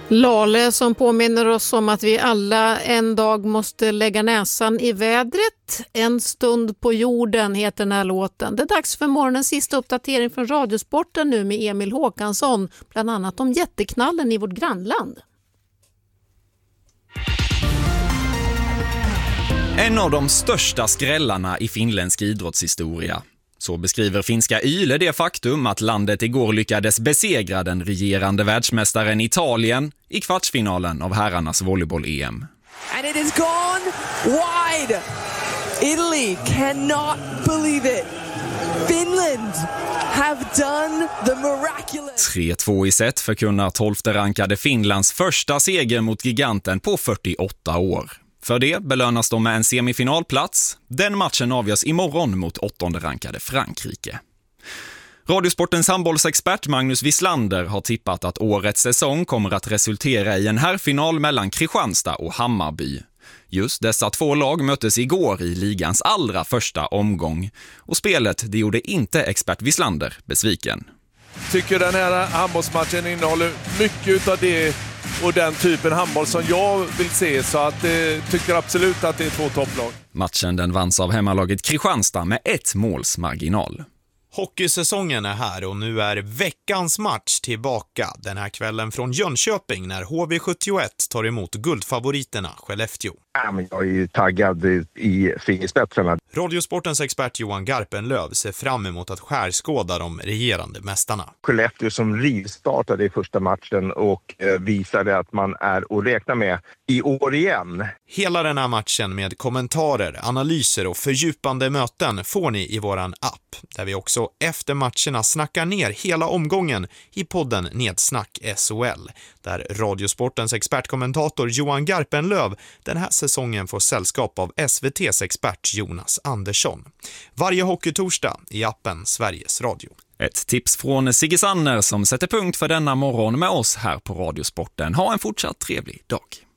Lale som påminner oss om att vi alla en dag måste lägga näsan i vädret. En stund på jorden heter den här låten. Det är dags för morgonens sista uppdatering från Radiosporten nu med Emil Håkansson. Bland annat om jätteknallen i vårt grannland. En av de största skrällarna i finländsk idrottshistoria. Så beskriver finska Yle det faktum att landet igår lyckades besegra den regerande världsmästaren Italien i kvartsfinalen av herrarnas volleyboll-EM. And it has gone wide. Italy cannot believe it. Finland have done the miraculous. 3-2 i set förkunnar 12:e rankade Finlands första seger mot giganten på 48 år. För det belönas de med en semifinalplats. Den matchen avgörs imorgon mot 8:e rankade Frankrike. Radiosportens handbollsexpert Magnus Wislander har tippat att årets säsong kommer att resultera i en herrfinal mellan Kristianstad och Hammarby. Just dessa två lag möttes igår i ligans allra första omgång. Och spelet det gjorde inte expert Wislander besviken. Tycker den här handbollsmatchen innehåller mycket av det och den typen handboll som jag vill se, så att tycker absolut att det är två topplag. Matchen den vanns av hemmalaget Kristianstad med 1 måls marginal. Hockeysäsongen är här och nu är veckans match tillbaka den här kvällen från Jönköping när HV71 tar emot guldfavoriterna Skellefteå. Jag är ju taggad i fingerspetsarna. Radiosportens expert Johan Garpenlöv ser fram emot att skärskåda de regerande mästarna. Skellefteå som rivstartade i första matchen och visade att man är att räkna med i år igen. Hela den här matchen med kommentarer, analyser och fördjupande möten får ni i våran app. Där vi också efter matcherna snackar ner hela omgången i podden Nedsnack SHL. Där Radiosportens expertkommentator Johan Garpenlöv den här säsongen får sällskap av SVT:s expert Jonas Andersson. Varje hockeytorsdag i appen Sveriges Radio. Ett tips från Sigge Sanner som sätter punkt för denna morgon med oss här på Radiosporten. Ha en fortsatt trevlig dag.